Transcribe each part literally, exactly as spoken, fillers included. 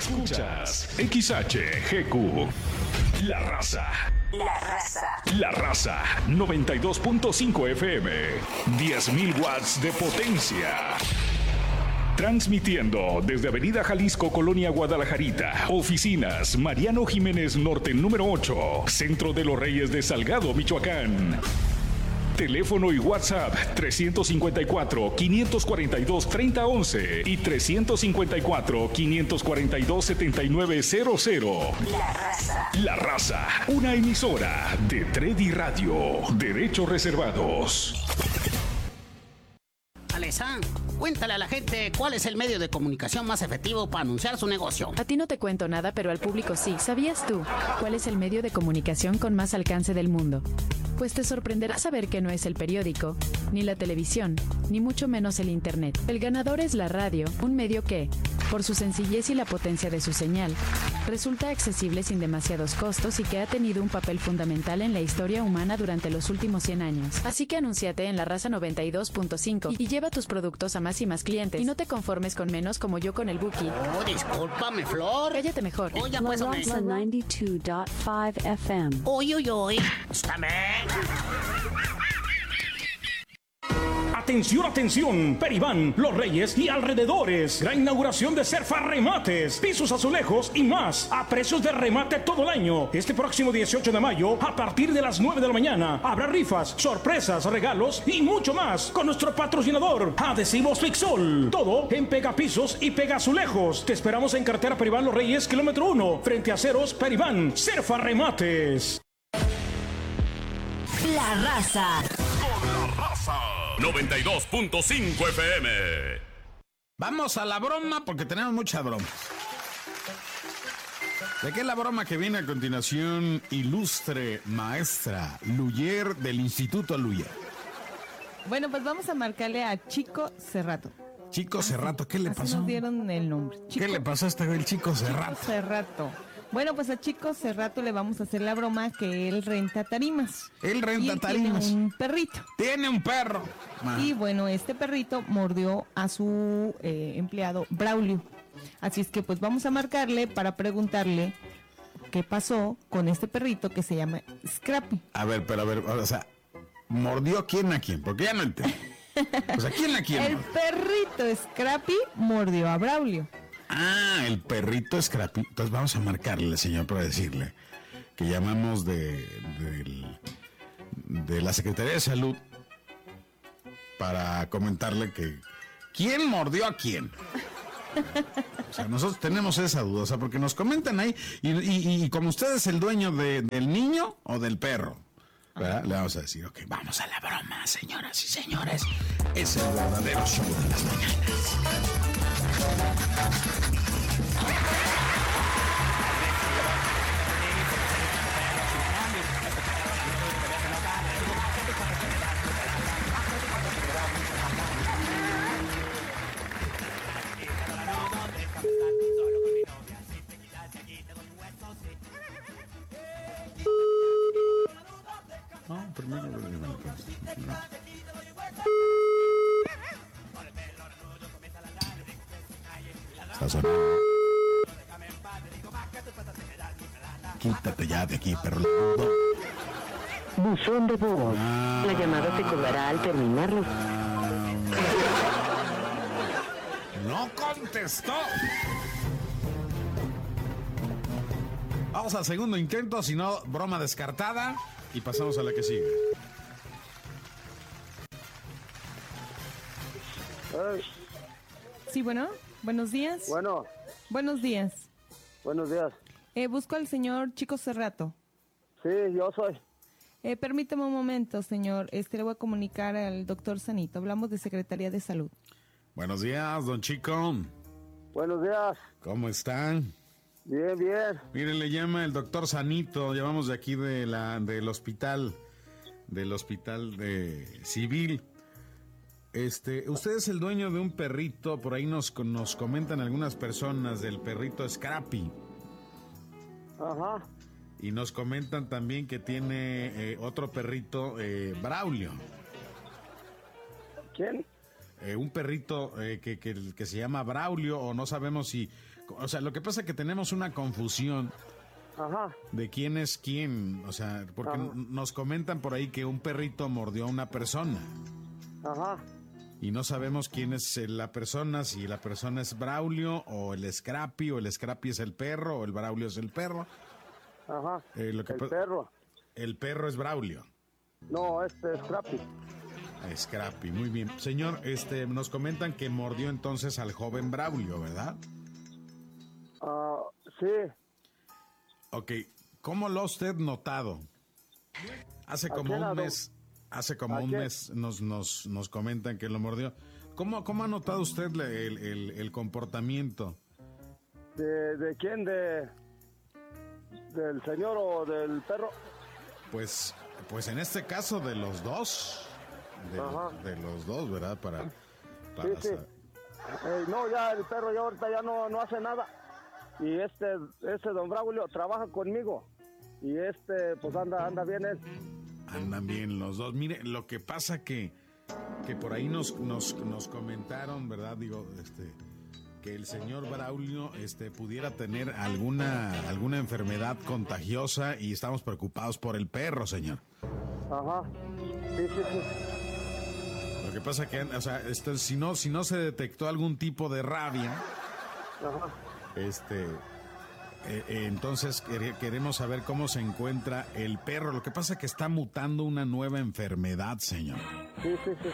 Escuchas X H G Q. La Raza. La Raza. La Raza. noventa y dos punto cinco F M. diez mil watts de potencia. Transmitiendo desde Avenida Jalisco, Colonia Guadalajarita. Oficinas Mariano Jiménez Norte número ocho. Centro de los Reyes de Salgado, Michoacán. Teléfono y WhatsApp trescientos cincuenta y cuatro, quinientos cuarenta y dos, treinta once y trescientos cincuenta y cuatro, quinientos cuarenta y dos, setenta y nueve cero cero. La Raza. La Raza, una emisora de Tredi Radio. Derechos reservados. Alessandro, cuéntale a la gente cuál es el medio de comunicación más efectivo para anunciar su negocio. A ti no te cuento nada, pero al público sí. ¿Sabías tú cuál es el medio de comunicación con más alcance del mundo? Pues te sorprenderá saber que no es el periódico, ni la televisión, ni mucho menos el internet. El ganador es la radio, un medio que, por su sencillez y la potencia de su señal, resulta accesible sin demasiados costos y que ha tenido un papel fundamental en la historia humana durante los últimos cien años. Así que anúnciate en La Raza noventa y dos punto cinco y lleva tus productos a más y más clientes. Y no te conformes con menos como yo con el Buki. Oh, discúlpame, Flor. Cállate mejor. Oye, La pues, hombre. Raza noventa y dos punto cinco F M. Uy, uy, uy. Escúchame. Atención, atención, Peribán, Los Reyes y alrededores. Gran inauguración de Cerfa Remates, pisos, azulejos y más a precios de remate todo el año. Este próximo dieciocho de mayo, a partir de las nueve de la mañana, habrá rifas, sorpresas, regalos y mucho más con nuestro patrocinador, Adhesivos Fixol. Todo en pegapisos y pegazulejos. Te esperamos en carretera Peribán Los Reyes, kilómetro uno, frente a Ceros Peribán, Cerfa Remates. La Raza. Con La Raza. noventa y dos punto cinco F M. Vamos a la broma porque tenemos mucha broma. ¿De qué es la broma que viene a continuación? Ilustre maestra Luyer del Instituto Luyer. Bueno, pues vamos a marcarle a Chico Cerrato. Chico Cerrato, ¿qué le Así pasó? nos dieron el nombre. Chico, ¿Qué le pasó a este güey, el Chico Cerrato? Chico Cerrato. Bueno, pues a Chico Cerrato le vamos a hacer la broma que él renta tarimas. Él renta Y él tarimas. Tiene un perrito. Tiene un perro. Man. Y bueno, este perrito mordió a su eh, empleado Braulio. Así es que pues vamos a marcarle para preguntarle qué pasó con este perrito que se llama Scrappy. A ver, pero a ver, o sea, ¿mordió quién a quién? Porque ya no entiendo. O sea, ¿quién a quién? El perrito Scrappy mordió a Braulio. Ah, el perrito Scrappy. Entonces vamos a marcarle, señor, para decirle que llamamos de, de, de la Secretaría de Salud para comentarle que ¿quién mordió a quién? O sea, nosotros tenemos esa duda, o sea, porque nos comentan ahí y, y, y como usted es el dueño de, del niño o del perro, ¿verdad? Le vamos a decir, ok, vamos a la broma, señoras y señores. Es el verdadero show de las mañanas. No, primero lo digo. Está sonando. Quítate ya de aquí, perro. Buzón de voz. Ah, La llamada se colgará al terminarlo. No contestó. Vamos al segundo intento, si no, broma descartada. Y pasamos a la que sigue. Sí, bueno, buenos días. Bueno, Buenos días. buenos días. Eh, busco al señor Chico Cerrato. Sí, yo soy. Eh, permítame un momento, señor. Este le voy a comunicar al doctor Sanito. Hablamos de Secretaría de Salud. Buenos días, don Chico. Buenos días. ¿Cómo están? Bien, bien. Mire, le llama el doctor Sanito. Llamamos de aquí de la, del hospital, del hospital de civil. Este, usted es el dueño de un perrito. Por ahí nos, nos comentan algunas personas del perrito Scrappy. Ajá. Y nos comentan también que tiene eh, otro perrito, eh, Braulio. ¿Quién? Eh, un perrito eh, que, que, que se llama Braulio, o no sabemos si O sea, lo que pasa es que tenemos una confusión Ajá. de quién es quién. O sea, porque Ajá. n- nos comentan por ahí que un perrito mordió a una persona. Ajá. Y no sabemos quién es eh, la persona, si la persona es Braulio o el Scrappy, o el Scrappy es el perro, o el Braulio es el perro. Ajá. Eh, lo que El pa- perro. El perro es Braulio. No, este es Scrappy. Scrappy, muy bien. Señor, este, nos comentan que mordió entonces al joven Braulio, ¿verdad? Ah, sí. Ok, ¿cómo lo ha usted notado? Hace ¿A como quién, a un don- mes, hace como a un quién? mes nos, nos, nos comentan que lo mordió. ¿Cómo, cómo ha notado usted le- el, el, el comportamiento? ¿De, de quién? ¿De del señor o del perro? Pues, pues en este caso de los dos, de, Ajá. de los dos, ¿verdad? Para, Sí, para sí. sa- Eh, no, ya el perro ya ahorita ya no, no hace nada. Y este, este don Braulio trabaja conmigo. Y este, pues anda, anda bien él. andan bien los dos. Mire, lo que pasa que, que por ahí nos, nos, nos comentaron, ¿verdad? Digo, este, que el señor Braulio este, pudiera tener alguna, alguna enfermedad contagiosa y estamos preocupados por el perro, señor. Ajá. Sí, sí, sí. Lo que pasa que, o sea, este, si no, si no se detectó algún tipo de rabia, Ajá. este, eh, eh, entonces quere- queremos saber cómo se encuentra el perro. Lo que pasa que está mutando una nueva enfermedad, señor, Sí, sí, sí.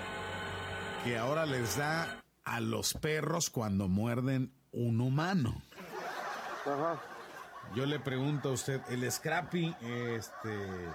que ahora les da a los perros cuando muerden un humano. Ajá. Yo le pregunto a usted, el Scrappy, este,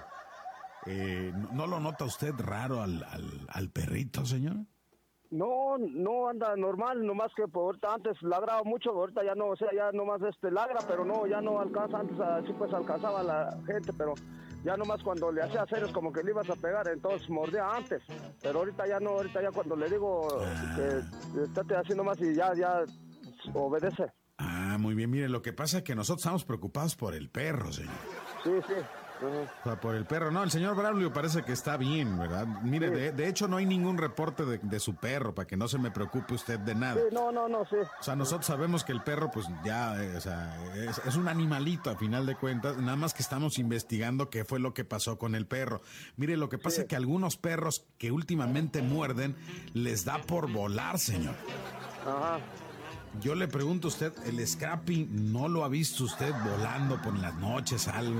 eh, ¿no- ¿no lo nota usted raro al, al, al perrito, señor? No, no anda normal, nomás que por ahorita antes ladraba mucho, ahorita ya no, o sea, ya nomás este ladra, pero no, ya no alcanza, antes así pues alcanzaba a la gente, pero ya nomás cuando le hacía hacer es como que le ibas a pegar, entonces mordía antes, pero ahorita ya no, ahorita ya cuando le digo que estate haciendo más y ya, ya obedece. Ah, muy bien, mire, lo que pasa es que nosotros estamos preocupados por el perro, señor. Sí, sí. Ajá. O sea, por el perro. No, el señor Braulio parece que está bien, ¿verdad? Mire, de, de hecho no hay ningún reporte de, de su perro, para que no se me preocupe usted de nada. Sí, no, no, no, sí. O sea, nosotros sabemos que el perro, pues ya, eh, o sea, es, es un animalito a final de cuentas, nada más que estamos investigando qué fue lo que pasó con el perro. Mire, lo que pasa es que algunos perros que últimamente muerden, les da por volar, señor. Ajá. Yo le pregunto a usted, ¿el Scrappy no lo ha visto usted volando por las noches, algo?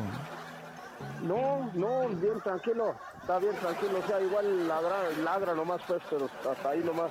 No, no, bien tranquilo, está bien tranquilo, o sea, igual ladra, ladra nomás pues, pero hasta ahí nomás.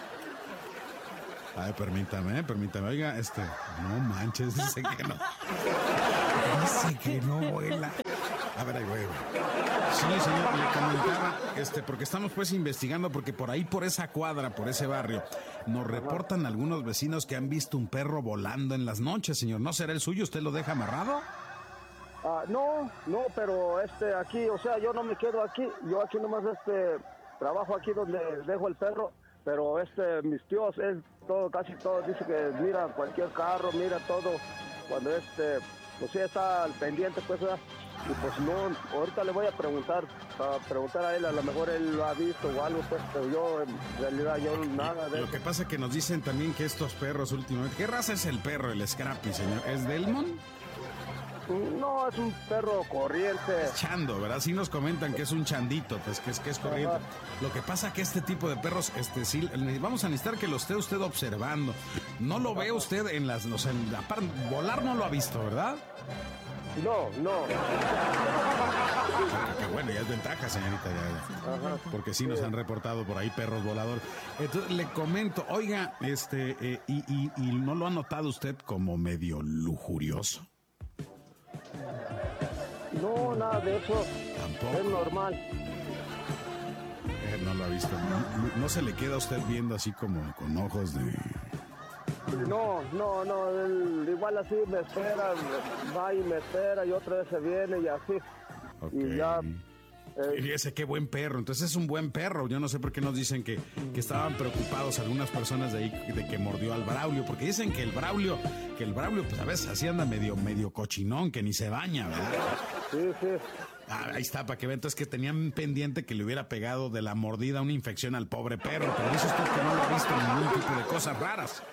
Ay, permítame, permítame. Oiga, este, no manches, dice que no. Dice que no vuela. A ver, ahí voy. Sí, señor, le comentaba, este, porque estamos pues investigando, porque por ahí, por esa cuadra, por ese barrio, nos reportan algunos vecinos que han visto un perro volando en las noches, señor. ¿No será el suyo? ¿Usted lo deja amarrado? Ah, no, no, pero este, aquí, o sea, yo no me quedo aquí, yo aquí nomás este, trabajo aquí donde dejo el perro, pero este, mis tíos, él, todo, casi todo, dice que mira cualquier carro, mira todo, cuando este, pues sí está al pendiente, pues, ¿verdad? Y pues no, ahorita le voy a preguntar, a preguntar a él, a lo mejor él lo ha visto o algo, pues, pero yo, en realidad, yo nada de Lo eso. que pasa es que nos dicen también que estos perros últimamente... ¿Qué raza es el perro, el Scrappy, señor? ¿Es Delmon? No, es un perro corriente. Chando, ¿verdad? Sí nos comentan que es un chandito, pues que es que es corriente. Lo que pasa que este tipo de perros, este sí, vamos a necesitar que lo esté usted observando. No lo ve usted en las, o sea, en- aparte, volar no lo ha visto, ¿verdad? No, no. Ah, qué bueno, ya es ventaja, señorita, ya, ya. Porque sí nos han reportado por ahí perros voladores. Entonces le comento, oiga, este, eh, y, y, y no lo ha notado usted como medio lujurioso. No, nada de eso. Tampoco. Es normal. Eh, no lo ha visto. No, no se le queda a usted viendo así como con ojos de... No, no, no. Él igual así me espera, va y me espera y otra vez se viene y así. Ok. Y ya. eh, Fíjese qué buen perro. Entonces es un buen perro. Yo no sé por qué nos dicen que, que estaban preocupados algunas personas de ahí de que mordió al Braulio, porque dicen que el Braulio, que el Braulio, pues a veces así anda medio, medio cochinón, que ni se baña, ¿verdad? Sí, sí. Ah, ahí está, para que vean. Entonces que tenían pendiente que le hubiera pegado de la mordida una infección al pobre perro, pero dice usted que no lo ha visto ningún tipo de cosas raras.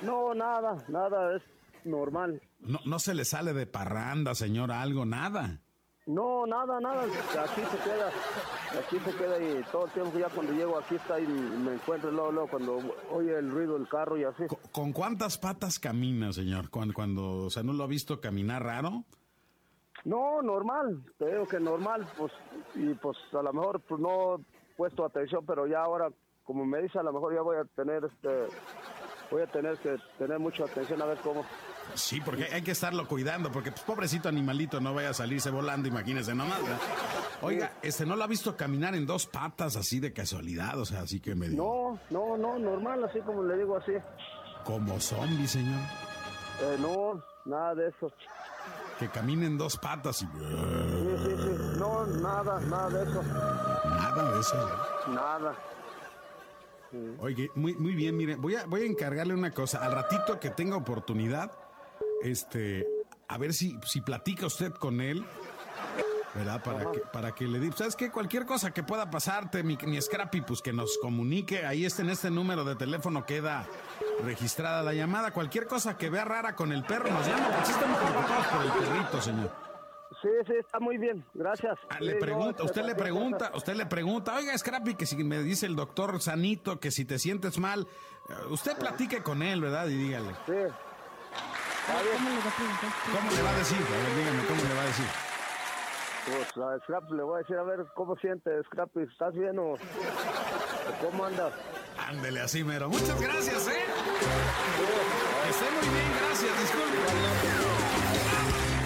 No, nada, nada, es normal. No, no se le sale de parranda, señor, algo, nada. No, nada, nada, aquí se queda, aquí se queda y todo el tiempo ya cuando llego aquí está y me encuentro luego, luego cuando oye el ruido del carro y así. ¿Con, con cuántas patas camina, señor? Cuando, cuando, o sea, ¿no lo ha visto caminar raro? No, normal, te digo que normal, pues, y pues a lo mejor pues no he puesto atención, pero ya ahora, como me dice, a lo mejor ya voy a tener, este, voy a tener que tener mucha atención a ver cómo. Sí, porque hay que estarlo cuidando, porque pues pobrecito animalito no vaya a salirse volando, imagínese nomás, ¿verdad? Oiga, este, ¿no lo ha visto caminar en dos patas así de casualidad? O sea, así que me digo. No, no, no, normal, así como le digo así. ¿Como zombie, señor? Eh, no, nada de eso. Que camine en dos patas y... Sí, sí, sí, no, nada, nada de eso. Nada de eso, ¿verdad? Nada. Oye, muy, muy bien, mire, voy a, voy a encargarle una cosa. Al ratito que tenga oportunidad, este, a ver si, si platica usted con él, ¿verdad? Para que, para que le diga, ¿sabes qué? Cualquier cosa que pueda pasarte, mi, mi Scrappy, pues que nos comunique. Ahí está en este número de teléfono, queda registrada la llamada. Cualquier cosa que vea rara con el perro, nos llama, porque sí estamos preocupados por el perrito, señor. Sí, sí, está muy bien, gracias. Ah, le sí, pregunta, no, usted le pregunta, usted le pregunta, oiga, Scrappy, que si me dice el doctor Sanito que si te sientes mal, usted platique con él, ¿verdad? Y dígale. Sí. ¿Cómo le va a preguntar? ¿Cómo le va a decir? A ver, dígame, ¿cómo le va a decir? Pues a Scrappy le voy a decir, a ver, ¿cómo sientes, Scrappy? ¿Estás bien o, o cómo andas? Ándele así, mero. Muchas gracias, ¿eh? Que esté muy bien, gracias, disculpe.